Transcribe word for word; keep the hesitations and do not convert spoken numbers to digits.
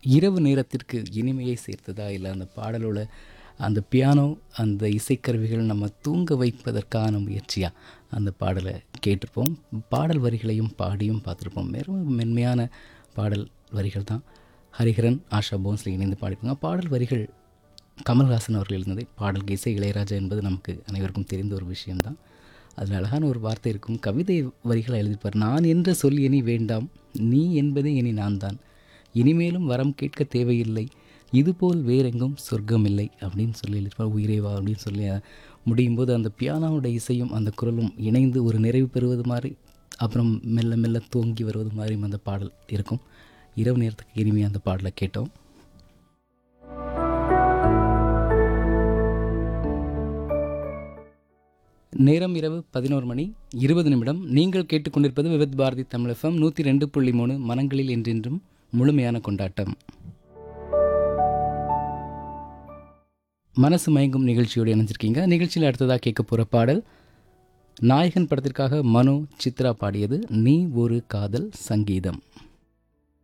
இரவு நேரத்திற்கு இனிமையை சேர்த்ததா, இல்லை அந்த பாடலோட அந்த பியானோ அந்த இசைக்கருவிகள் நம்ம தூங்க வைப்பதற்கான முயற்சியா அந்த பாடலை கேட்டிருப்போம். பாடல் வரிகளையும் பாடியும் பார்த்துருப்போம். வெறும் மென்மையான பாடல் வரிகள் தான். ஹரிஹரன், ஆஷா போன்ஸ்லி இணைந்து பாடிப்பாங்க. பாடல் வரிகள் கமல்ஹாசன் அவர்கள் எழுந்தது. பாடலுக்கு இசை இளையராஜா என்பது நமக்கு அனைவருக்கும் தெரிந்த ஒரு விஷயம்தான். அதில் அழகான ஒரு வார்த்தை இருக்கும். கவிதை வரிகளை எழுதிப்பார். நான் என்ற சொல் இனி வேண்டாம், நீ என்பதே இனி நான் தான், இனிமேலும் வரம் கேட்க தேவையில்லை, இதுபோல் வேறெங்கும் சொர்க்கம் இல்லை அப்படின்னு சொல்லி எழுதிப்பார். உயிரேவா அப்படின்னு சொல்லி முடியும் போது அந்த பியானோட இசையும் அந்த குரலும் இணைந்து ஒரு நிறைவு பெறுவது மாதிரி, அப்புறம் மெல்ல மெல்ல தூங்கி வருவது மாதிரியும் அந்த பாடல் இருக்கும். இரவு நேரத்துக்கு இனிமையாக அந்த பாடலை கேட்டோம். நேரம் இரவு பதினோரு மணி இருபது நிமிடம். நீங்கள் கேட்டுக்கொண்டிருப்பது விவித் பாரதி தமிழ் எஃப்எம் நூற்றி ரெண்டு புள்ளி மூணு. மனங்களில் என்றென்றும் முழுமையான கொண்டாட்டம். மனசு மயங்கும் நிகழ்ச்சியோடு இணைஞ்சிருக்கீங்க. நிகழ்ச்சியில் அடுத்ததாக கேட்க போகிற பாடல் நாயகன் படத்திற்காக மனோ சித்ரா பாடியது நீ ஒரு காதல் சங்கீதம்.